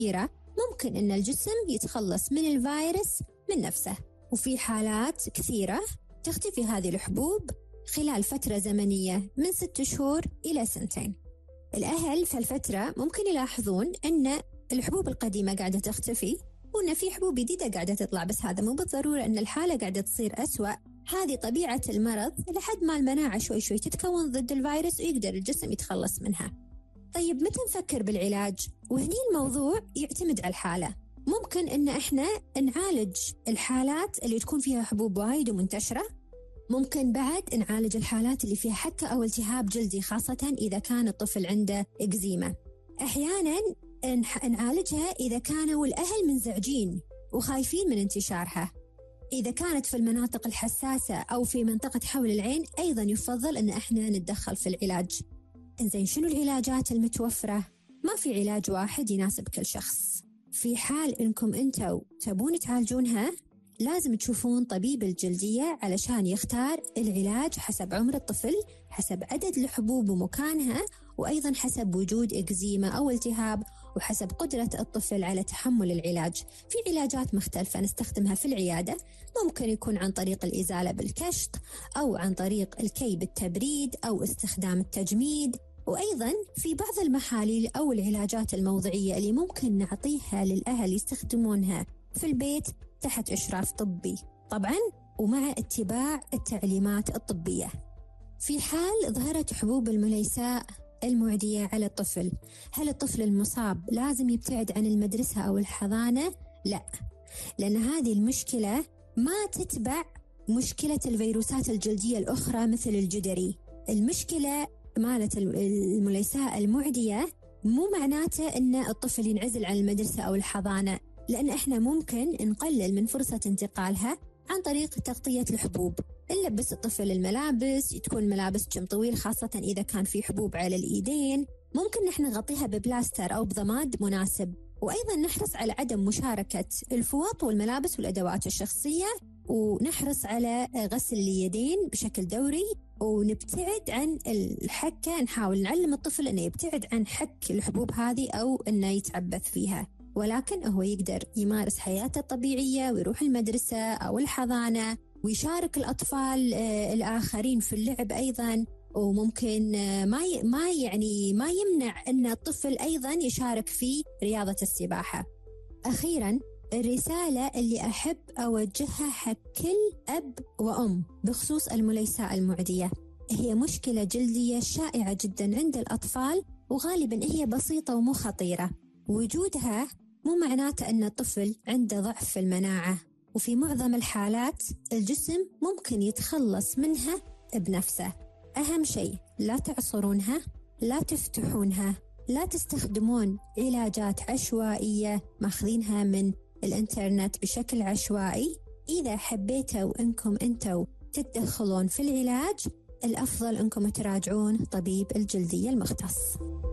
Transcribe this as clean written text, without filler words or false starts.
كثيرة ممكن أن الجسم يتخلص من الفيروس من نفسه، وفي حالات كثيرة تختفي هذه الحبوب خلال فترة زمنية من 6 شهور إلى 2 سنين. الأهل في الفترة ممكن يلاحظون أن الحبوب القديمة قاعدة تختفي وأن في حبوب جديدة قاعدة تطلع، بس هذا مو بالضرورة أن الحالة قاعدة تصير أسوأ. هذه طبيعة المرض لحد ما المناعة شوي شوي تتكون ضد الفيروس ويقدر الجسم يتخلص منها. طيب متى نفكر بالعلاج؟ وهني الموضوع يعتمد على الحالة. ممكن أن إحنا نعالج الحالات اللي تكون فيها حبوب وايد ومنتشرة، ممكن بعد نعالج الحالات اللي فيها حكة أو التهاب جلدي، خاصة إذا كان الطفل عنده إكزيما. أحياناً نعالجها إذا كانوا الأهل منزعجين وخايفين من انتشارها. إذا كانت في المناطق الحساسة أو في منطقة حول العين أيضاً يفضل أن إحنا نتدخل في العلاج. إنزين شنو العلاجات المتوفرة؟ ما في علاج واحد يناسب كل شخص. في حال إنكم أنتوا تبون تعالجونها لازم تشوفون طبيب الجلدية علشان يختار العلاج حسب عمر الطفل، حسب عدد الحبوب ومكانها، وأيضاً حسب وجود إكزيما أو التهاب، وحسب قدرة الطفل على تحمل العلاج. في علاجات مختلفة نستخدمها في العيادة، ممكن يكون عن طريق الإزالة بالكشط أو عن طريق الكي بالتبريد أو استخدام التجميد، وأيضاً في بعض المحاليل أو العلاجات الموضعية اللي ممكن نعطيها للأهل يستخدمونها في البيت تحت إشراف طبي طبعاً ومع اتباع التعليمات الطبية. في حال ظهرت حبوب المليساء المعدية على الطفل، هل الطفل المصاب لازم يبتعد عن المدرسة أو الحضانة؟ لا، لأن هذه المشكلة ما تتبع مشكلة الفيروسات الجلدية الأخرى مثل الجدري. المشكلة مالت المليساء المعدية مو معناته أن الطفل ينعزل عن المدرسة أو الحضانة، لأن إحنا ممكن نقلل من فرصة انتقالها عن طريق تغطية الحبوب. نلبس الطفل الملابس، تكون ملابس جم طويل خاصة إذا كان في حبوب على الإيدين، ممكن نحن نغطيها ببلاستر أو بضماد مناسب. وأيضا نحرص على عدم مشاركة الفوط والملابس والأدوات الشخصية، ونحرص على غسل اليدين بشكل دوري، ونبتعد عن الحكة. نحاول نعلم الطفل أنه يبتعد عن حك الحبوب هذه أو أنه يتعبث فيها، ولكن هو يقدر يمارس حياته الطبيعية ويروح المدرسة أو الحضانة ويشارك الأطفال الآخرين في اللعب أيضاً. وممكن ما يمنع أن الطفل أيضاً يشارك في رياضة السباحة. أخيراً، الرسالة اللي أحب أوجهها حق كل أب وأم بخصوص المليساء المعدية، هي مشكلة جلدية شائعة جداً عند الأطفال، وغالباً هي بسيطة ومو خطيرة. وجودها مو معناته أن الطفل عنده ضعف في المناعة، وفي معظم الحالات الجسم ممكن يتخلص منها بنفسه. أهم شيء لا تعصرونها، لا تفتحونها، لا تستخدمون علاجات عشوائية ماخذينها من الإنترنت بشكل عشوائي. إذا حبيتوا أنكم أنتوا تتدخلون في العلاج، الأفضل أنكم تراجعون طبيب الجلدية المختص.